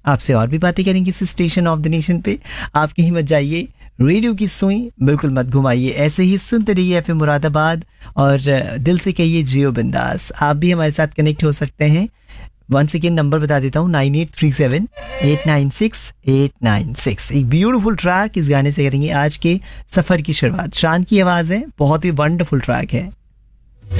आपसे और भी बातें करेंगे इस स्टेशन ऑफ द नेशन पे। आप कहीं मत जाइए, रेडियो की सुई बिल्कुल मत घुमाइए, ऐसे ही सुनते रहिए एफएम मुरादाबाद और दिल से कहिए जियो बिंदास। आप भी हमारे साथ कनेक्ट हो सकते हैं। वंस अगेन नंबर बता देता हूँ, 9837896896। एक ब्यूटीफुल ट्रैक, इस गाने से करेंगे आज के सफ़र की शुरुआत। शान की आवाज़ है, बहुत ही वंडरफुल ट्रैक है।